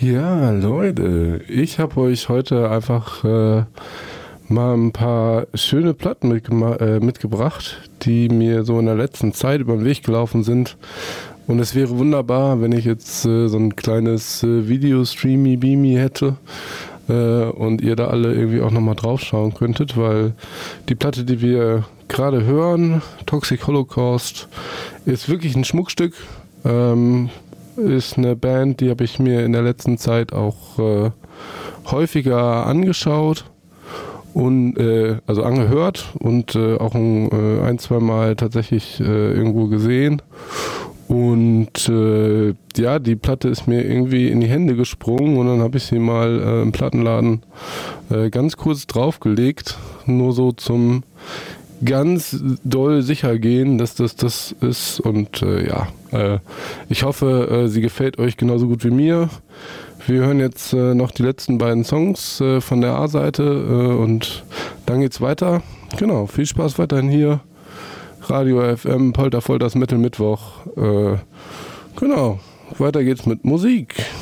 Ja, Leute, ich habe euch heute einfach mal ein paar schöne Platten mitgebracht, die mir so in der letzten Zeit über den Weg gelaufen sind. Und es wäre wunderbar, wenn ich jetzt so ein kleines Video-Streamy-Beamy hätte und ihr da alle irgendwie auch nochmal drauf schauen könntet, weil die Platte, die wir gerade hören, Toxic Holocaust, ist wirklich ein Schmuckstück. Ist eine Band, die habe ich mir in der letzten Zeit auch häufiger angeschaut und also angehört und auch ein, zwei Mal tatsächlich irgendwo gesehen. Und ja, die Platte ist mir irgendwie in die Hände gesprungen und dann habe ich sie mal im Plattenladen ganz kurz draufgelegt, nur so zum ganz doll sicher gehen, dass das ist. Und ich hoffe, sie gefällt euch genauso gut wie mir. Wir hören jetzt noch die letzten beiden Songs von der A-Seite und dann geht's weiter. Genau, viel Spaß weiterhin hier. Radio FM, Polter Folters Metal Mittwoch. Genau, weiter geht's mit Musik.